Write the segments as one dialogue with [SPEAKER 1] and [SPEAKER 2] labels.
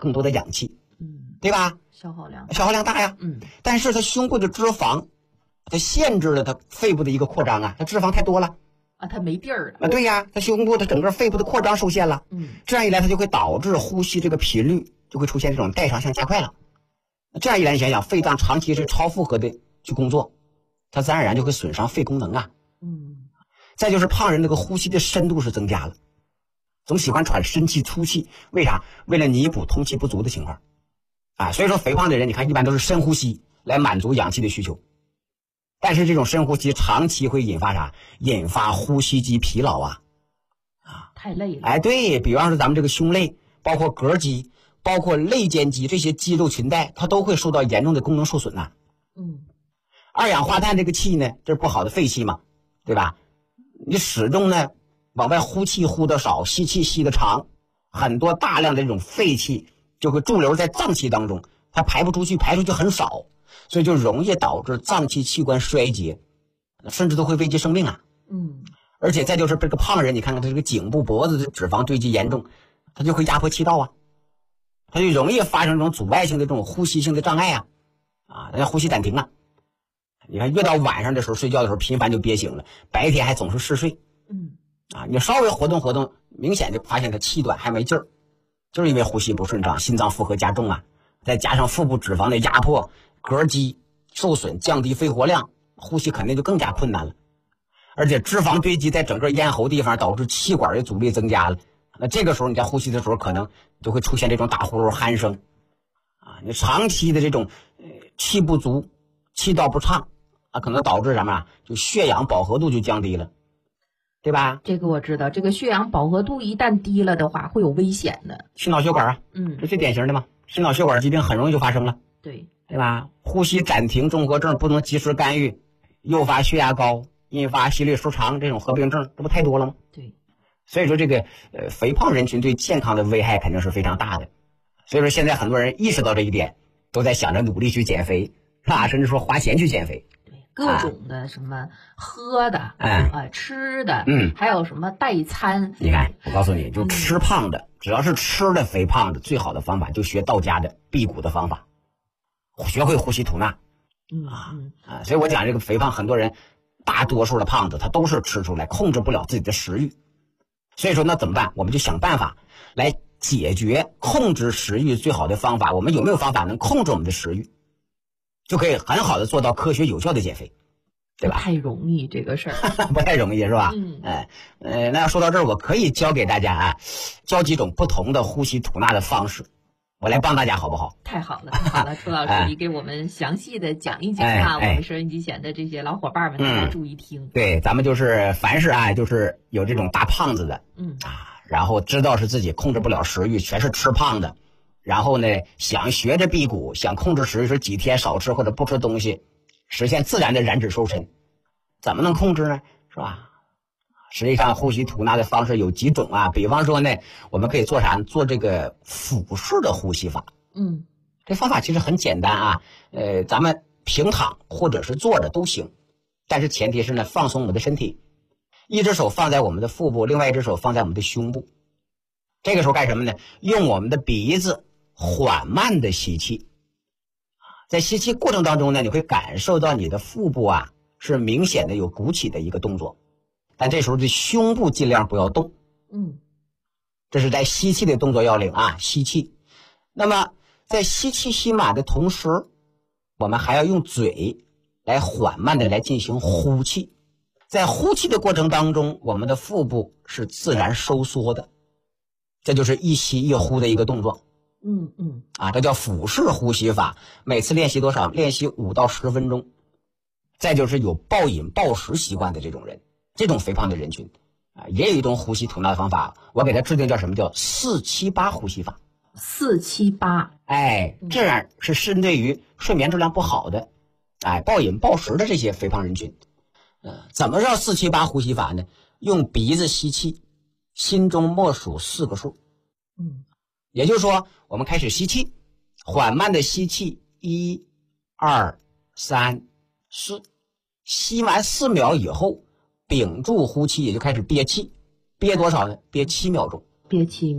[SPEAKER 1] 更多的氧气，对吧？消耗量大呀。但是它胸部的脂肪，它限制了它肺部的一个扩张啊，它脂肪太多了
[SPEAKER 2] 啊，它没地儿了
[SPEAKER 1] 啊。对呀，它胸部的整个肺部的扩张受限了。这样一来，它就会导致呼吸这个频率就会出现这种代偿性加快了。这样一来，你想想，肺脏长期是超负荷的去工作，它自然而然就会损伤肺功能啊。再就是胖人那个呼吸的深度是增加了，总喜欢喘深气粗气，为啥？为了弥补通气不足的情况啊。所以说肥胖的人，你看一般都是深呼吸来满足氧气的需求，但是这种深呼吸长期会引发啥？引发呼吸肌疲劳啊，
[SPEAKER 2] 太累了。
[SPEAKER 1] 哎，对，比方说咱们这个胸肋，包括膈肌，包括肋间肌这些肌肉裙带，它都会受到严重的功能受损呐。二氧化碳这个气呢，这是不好的废气嘛，对吧？你始终呢往外呼气呼得少，吸气吸得长，很多大量的这种废气就会驻留在脏器当中，它排不出去，排出去很少，所以就容易导致脏器器官衰竭，甚至都会危及生命啊。而且再就是这个胖人，你看看他这个颈部脖子的脂肪堆积严重，他就会压迫气道啊，他就容易发生这种阻碍性的这种呼吸性的障碍啊，大家呼吸暂停啊。你看越到晚上的时候睡觉的时候频繁就憋醒了，白天还总是嗜睡。你稍微活动活动，明显就发现他气短还没劲儿，就是因为呼吸不顺畅，心脏负荷加重啊，再加上腹部脂肪的压迫，膈肌受损，降低肺活量，呼吸肯定就更加困难了。而且脂肪堆积在整个咽喉地方，导致气管的阻力增加了。那这个时候你在呼吸的时候，可能就会出现这种打呼噜、鼾声你长期的这种气不足、气道不畅可能导致什么就血氧饱和度就降低了，对吧？
[SPEAKER 2] 这个我知道，这个血氧饱和度一旦低了的话，会有危险的。
[SPEAKER 1] 心脑血管这最典型的嘛，心脑血管疾病很容易就发生了，对吧？呼吸暂停综合症不能及时干预，诱发血压高，引发心律失常这种合并症，这不太多了吗？
[SPEAKER 2] 对，
[SPEAKER 1] 所以说这个肥胖人群对健康的危害肯定是非常大的。所以说现在很多人意识到这一点，都在想着努力去减肥，甚至说花钱去减肥。
[SPEAKER 2] 各种的什么喝的吃的还有什么代餐。
[SPEAKER 1] 你看我告诉你，就吃胖的只要是吃的肥胖的，最好的方法就学道家的辟谷的方法，学会呼吸吐纳所以我讲这个肥胖，很多人大多数的胖子他都是吃出来控制不了自己的食欲。所以说那怎么办？我们就想办法来解决控制食欲最好的方法。我们有没有方法能控制我们的食欲，就可以很好的做到科学有效的减肥，对吧？
[SPEAKER 2] 不太容易这个事儿
[SPEAKER 1] 不太容易是吧？那要说到这儿，我可以教给大家教几种不同的呼吸吐纳的方式，我来帮大家好不好？
[SPEAKER 2] 太好了，太好了，楚老师，你给我们详细的讲一讲我们收音机前的这些老伙伴们，大家注意听。
[SPEAKER 1] 对，咱们就是凡是就是有这种大胖子的，然后知道是自己控制不了食欲，全是吃胖的，然后呢想学着辟谷，想控制食欲，说几天少吃或者不吃东西，实现自然的燃脂瘦身，怎么能控制呢？是吧？实际上呼吸吐纳的方式有几种比方说呢，我们可以做啥？做这个腹式的呼吸法。这方法其实很简单咱们平躺或者是坐着都行，但是前提是呢放松我们的身体，一只手放在我们的腹部，另外一只手放在我们的胸部。这个时候干什么呢？用我们的鼻子缓慢的吸气，在吸气过程当中呢，你会感受到你的腹部是明显的有鼓起的一个动作，但这时候这胸部尽量不要动。这是在吸气的动作要领吸气。那么在吸气吸满的同时，我们还要用嘴来缓慢的来进行呼气。在呼气的过程当中，我们的腹部是自然收缩的，这就是一吸一呼的一个动作。这叫腹式呼吸法。每次练习多少？练习5到10分钟。再就是有暴饮暴食习惯的这种人，这种肥胖的人群也有一种呼吸吐纳的方法，我给他制定叫什么？叫4-7-8呼吸法。
[SPEAKER 2] 4-7-8，
[SPEAKER 1] 这样是针对于睡眠质量不好的暴饮暴食的这些肥胖人群。怎么叫4-7-8呼吸法呢？用鼻子吸气，心中默数4个数。也就是说我们开始吸气，缓慢的吸气，1、2、3、4，吸完4秒以后屏住呼气，也就开始憋气。憋多少呢？憋7秒钟。
[SPEAKER 2] 憋7秒。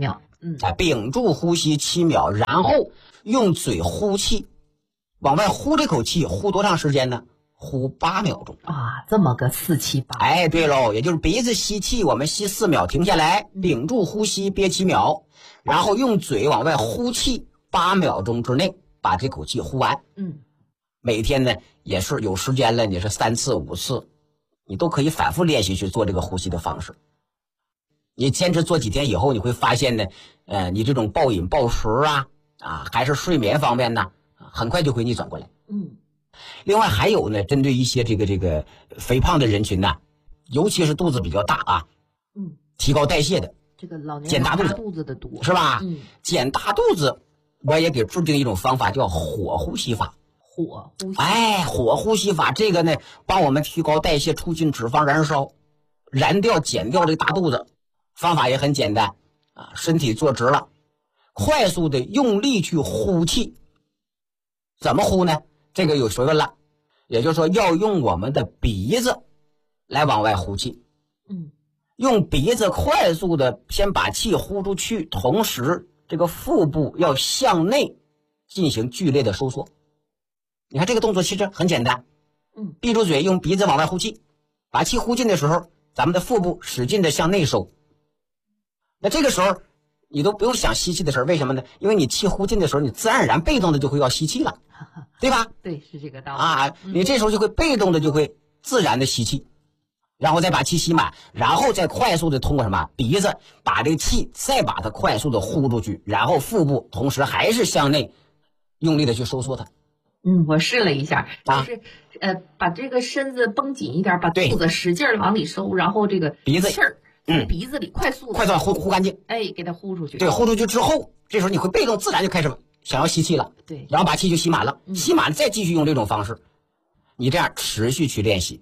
[SPEAKER 1] 屏住呼吸7秒，然后用嘴呼气，往外呼这口气，呼多长时间呢？呼8秒钟
[SPEAKER 2] 啊，这么个4、7、8。
[SPEAKER 1] 哎，对喽，也就是鼻子吸气，我们吸4秒，停下来，屏住呼吸，憋7秒，然后用嘴往外呼气8秒钟之内把这口气呼完。每天呢也是有时间了，你是3次5次，你都可以反复练习去做这个呼吸的方式。你坚持做几天以后，你会发现呢，你这种暴饮暴食还是睡眠方面呢，很快就会逆转过来。另外还有呢，针对一些这个肥胖的人群呢，尤其是肚子比较大提高代谢的，
[SPEAKER 2] 这个老年人
[SPEAKER 1] 减大
[SPEAKER 2] 肚子的多
[SPEAKER 1] 是吧？减大肚子，我也给制定一种方法，叫火呼吸法。
[SPEAKER 2] 火呼吸，
[SPEAKER 1] 火呼吸法这个呢，帮我们提高代谢，促进脂肪燃烧，减掉这个大肚子。方法也很简单身体坐直了，快速的用力去呼气。怎么呼呢？这个有学问了，也就是说要用我们的鼻子来往外呼气。用鼻子快速的先把气呼出去，同时这个腹部要向内进行剧烈的收缩。你看这个动作其实很简单，闭住嘴，用鼻子往外呼气，把气呼进的时候，咱们的腹部使劲的向内收。那这个时候你都不用想吸气的事儿，为什么呢？因为你气呼进的时候，你自然而然被动的就会要吸气了，对吧？
[SPEAKER 2] 对，是这个道理
[SPEAKER 1] 你这时候就会被动的就会自然的吸气，然后再把气吸满，然后再快速的通过什么鼻子把这个气再把它快速的呼出去，然后腹部同时还是向内用力的去收缩它。
[SPEAKER 2] 我试了一下，就是把这个身子绷紧一点，把肚子使劲的往里收，然后这个
[SPEAKER 1] 鼻子
[SPEAKER 2] 气儿鼻子里快速
[SPEAKER 1] 呼干净，
[SPEAKER 2] 给它呼出去。
[SPEAKER 1] 对，呼出去之后，这时候你会被动自然就开始想要吸气了。
[SPEAKER 2] 对，
[SPEAKER 1] 然后把气就吸满了，吸满了再继续用这种方式，你这样持续练习，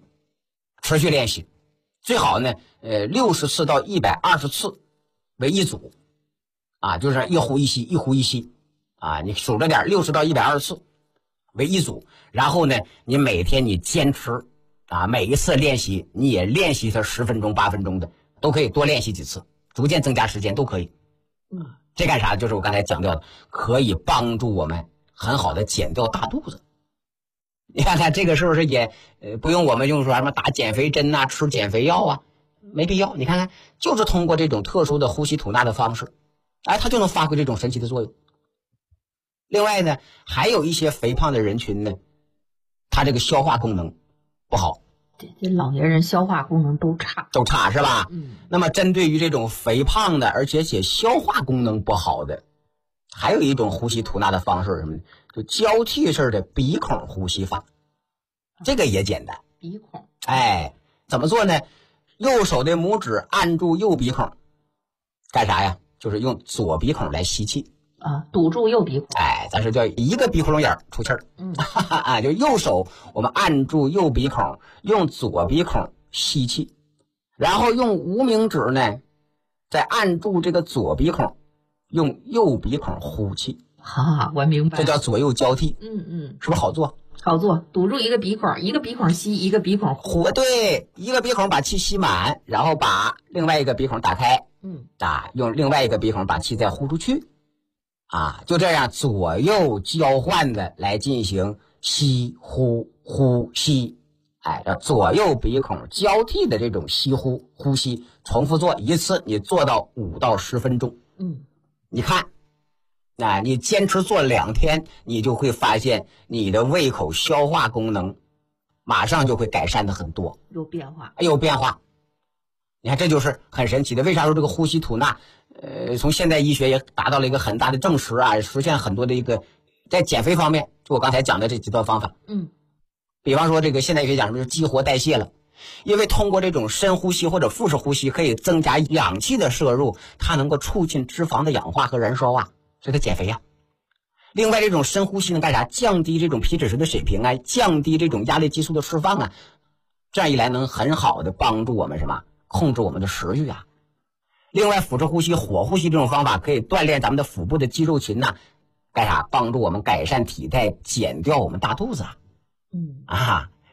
[SPEAKER 1] 最好呢60次到120次为一组就是一呼一吸一呼一吸你数着点，60到120次为一组，然后呢你每天你坚持每一次练习你也练习它10分钟8分钟的，都可以多练习几次，逐渐增加时间都可以。这干啥？就是我刚才讲到的，可以帮助我们很好的减掉大肚子。你看看这个是不是也不用我们用说什么打减肥针吃减肥药没必要。你看看，就是通过这种特殊的呼吸吐纳的方式，它就能发挥这种神奇的作用。另外呢，还有一些肥胖的人群呢，他这个消化功能不好。
[SPEAKER 2] 这老年人消化功能都差
[SPEAKER 1] 是吧？那么针对于这种肥胖的，而且消化功能不好的，还有一种呼吸吐纳的方式是什么呢？就交替式的鼻孔呼吸法。这个也简单。
[SPEAKER 2] 鼻孔。
[SPEAKER 1] 怎么做呢？右手的拇指按住右鼻孔，干啥呀？就是用左鼻孔来吸气。
[SPEAKER 2] 堵住右鼻孔。
[SPEAKER 1] 咱是叫一个鼻孔眼出气儿。就右手我们按住右鼻孔，用左鼻孔吸气，然后用无名指呢再按住这个左鼻孔，用右鼻孔呼气。
[SPEAKER 2] 我明白。
[SPEAKER 1] 这叫左右交替。是不是好做？
[SPEAKER 2] 好做，堵住一个鼻孔，一个鼻孔吸，一个鼻孔呼。
[SPEAKER 1] 对，一个鼻孔把气吸满，然后把另外一个鼻孔打开。用另外一个鼻孔把气再呼出去。就这样左右交换的来进行吸呼呼吸。这左右鼻孔交替的这种吸呼呼吸，重复做一次，你做到5到10分钟。你看你坚持做2天，你就会发现你的胃口消化功能马上就会改善的很多，
[SPEAKER 2] 有变化。
[SPEAKER 1] 你看这就是很神奇的。为啥说这个呼吸吐纳从现代医学也达到了一个很大的证实实现很多的一个在减肥方面，就我刚才讲的这几段方法。比方说这个现代医学讲什么就是激活代谢了，因为通过这种深呼吸或者腹式呼吸可以增加氧气的摄入，它能够促进脂肪的氧化和燃烧所以它减肥另外这种深呼吸能干啥？降低这种皮质醇的水平降低这种压力激素的释放这样一来能很好的帮助我们什么？控制我们的食欲另外腹式呼吸火呼吸这种方法可以锻炼咱们的腹部的肌肉群干啥？帮助我们改善体态，减掉我们大肚子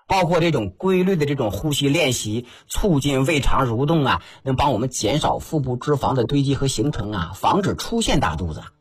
[SPEAKER 1] 包括这种规律的这种呼吸练习，促进胃肠蠕动啊，能帮我们减少腹部脂肪的堆积和形成啊，防止出现大肚子。